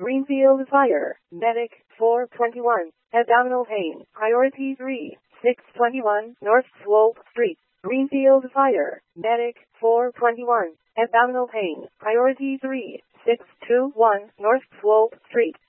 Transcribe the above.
Greenfield Fire, Medic, 421, abdominal pain, priority 3, 621, North Slope Street. Greenfield Fire, Medic, 421, abdominal pain, priority 3, 621, North Slope Street.